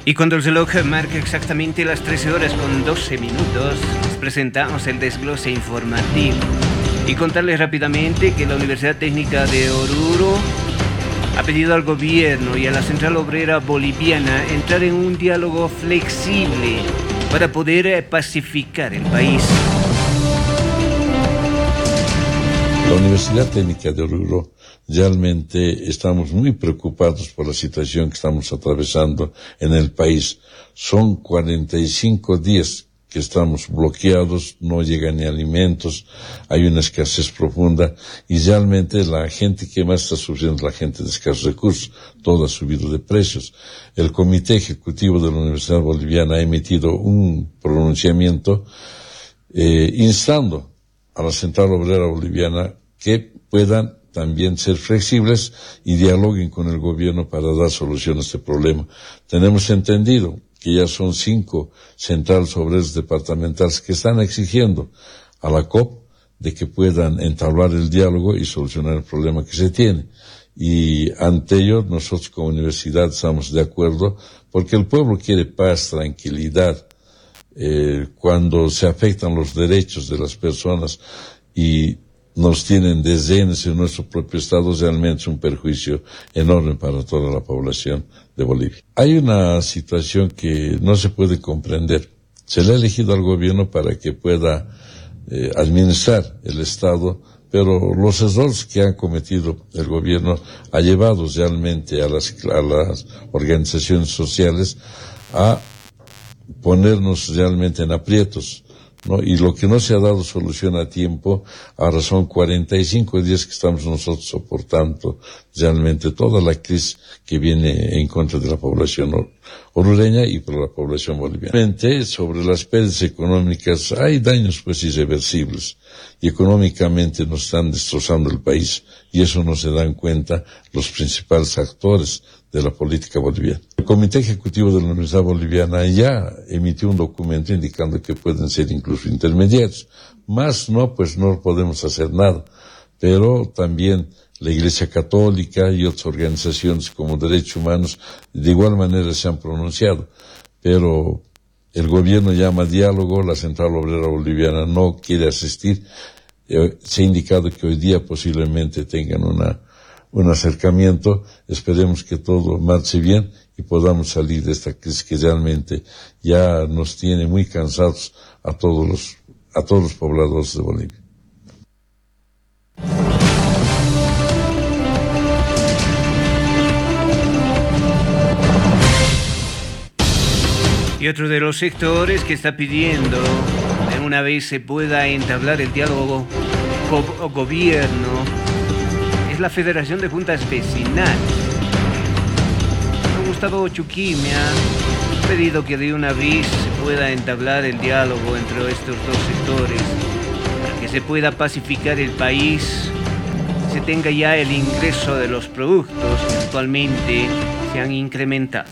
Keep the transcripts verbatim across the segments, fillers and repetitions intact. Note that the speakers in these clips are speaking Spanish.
Y cuando el reloj marca exactamente las trece horas con doce minutos, les presentamos el desglose informativo. Y contarles rápidamente que la Universidad Técnica de Oruro ha pedido al gobierno y a la Central Obrera Boliviana entrar en un diálogo flexible para poder pacificar el país. La Universidad Técnica de Oruro, realmente estamos muy preocupados por la situación que estamos atravesando en el país. Son cuarenta y cinco días que estamos bloqueados, no llegan ni alimentos, hay una escasez profunda y realmente la gente que más está sufriendo es la gente de escasos recursos. Todo ha subido de precios. El Comité Ejecutivo de la Universidad Boliviana ha emitido un pronunciamiento eh, instando a la Central Obrera Boliviana que puedan también ser flexibles y dialoguen con el gobierno para dar solución a este problema. Tenemos entendido que ya son cinco centrales obreras departamentales que están exigiendo a la C O P de que puedan entablar el diálogo y solucionar el problema que se tiene. Y ante ello, nosotros como universidad estamos de acuerdo porque el pueblo quiere paz, tranquilidad. Eh, cuando se afectan los derechos de las personas y nos tienen desdenes en nuestro propio estado, realmente es un perjuicio enorme para toda la población de Bolivia. Hay una situación que no se puede comprender. Se le ha elegido al gobierno para que pueda eh, administrar el estado, pero los errores que ha cometido el gobierno ha llevado realmente a las, a las organizaciones sociales a ponernos realmente en aprietos, ¿no? Y lo que no se ha dado solución a tiempo, ahora son cuarenta y cinco días que estamos nosotros soportando realmente toda la crisis que viene en contra de la población orureña y por la población boliviana. Realmente, sobre las pérdidas económicas, hay daños pues irreversibles y económicamente nos están destrozando el país y eso no se dan cuenta los principales actores de la política boliviana. El Comité Ejecutivo de la Universidad Boliviana ya emitió un documento indicando que pueden ser incluso intermediarios. Más no, pues no podemos hacer nada. Pero también la Iglesia Católica y otras organizaciones como Derechos Humanos de igual manera se han pronunciado. Pero el gobierno llama a diálogo, la Central Obrera Boliviana no quiere asistir. Eh, se ha indicado que hoy día posiblemente tengan una un acercamiento, esperemos que todo marche bien y podamos salir de esta crisis que realmente ya nos tiene muy cansados a todos los, a todos los pobladores de Bolivia. Y otro de los sectores que está pidiendo de una vez se pueda entablar el diálogo con gobierno es la Federación de Juntas Vecinales. Gustavo Chuquimia ha pedido que de una vez se pueda entablar el diálogo entre estos dos sectores para que se pueda pacificar el país, se tenga ya el ingreso de los productos que actualmente se han incrementado.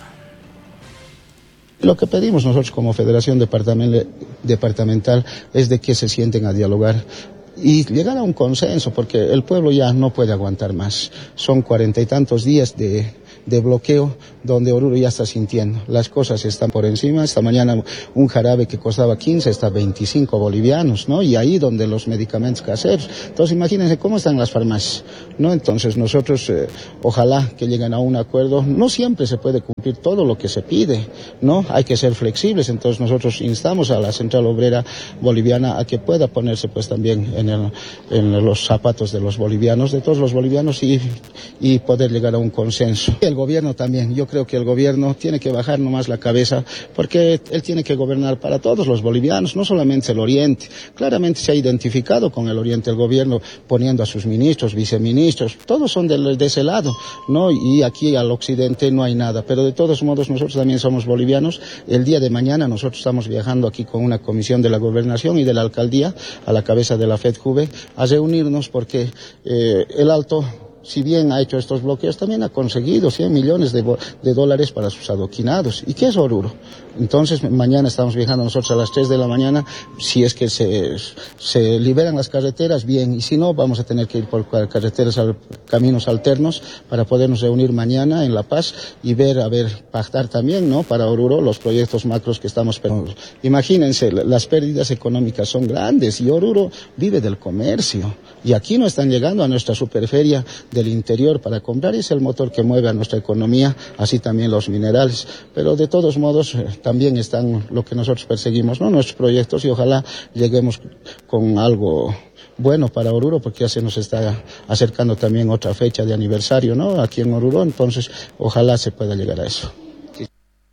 Lo que pedimos nosotros como Federación Departamental es de que se sienten a dialogar y llegar a un consenso, porque el pueblo ya no puede aguantar más. Son cuarenta y tantos días de, de bloqueo donde Oruro ya está sintiendo. Las cosas están por encima. Esta mañana un jarabe que costaba quince está veinticinco bolivianos, ¿no? Y ahí donde los medicamentos caseros. Entonces imagínense cómo están las farmacias, ¿no? Entonces nosotros eh, ojalá que lleguen a un acuerdo. No siempre se puede cumplir todo lo que se pide, ¿no? Hay que ser flexibles. Entonces nosotros instamos a la Central Obrera Boliviana a que pueda ponerse pues también en, el, en los zapatos de los bolivianos, de todos los bolivianos y, y poder llegar a un consenso. El gobierno también, yo creo que el gobierno tiene que bajar nomás la cabeza porque él tiene que gobernar para todos los bolivianos, no solamente el oriente. Claramente se ha identificado con el oriente el gobierno poniendo a sus ministros, viceministros, todos son de, de ese lado, ¿no? Y aquí al occidente no hay nada, pero de todos modos nosotros también somos bolivianos. El día de mañana nosotros estamos viajando aquí con una comisión de la gobernación y de la alcaldía a la cabeza de la FEDJUVE a reunirnos porque eh, el alto si bien ha hecho estos bloqueos, también ha conseguido cien millones de, de dólares para sus adoquinados. ¿Y qué es Oruro? Entonces, mañana estamos viajando nosotros a las tres de la mañana. Si es que se, se liberan las carreteras, bien. Y si no, vamos a tener que ir por carreteras, al, caminos alternos, para podernos reunir mañana en La Paz y ver, a ver, pactar también, ¿no? Para Oruro, los proyectos macros que estamos esperando. Imagínense, las pérdidas económicas son grandes y Oruro vive del comercio. Y aquí no están llegando a nuestra superferia del interior para comprar, y es el motor que mueve a nuestra economía, así también los minerales. Pero de todos modos, eh, también están lo que nosotros perseguimos, ¿no? Nuestros proyectos, y ojalá lleguemos con algo bueno para Oruro, porque ya se nos está acercando también otra fecha de aniversario, ¿no? Aquí en Oruro, entonces ojalá se pueda llegar a eso.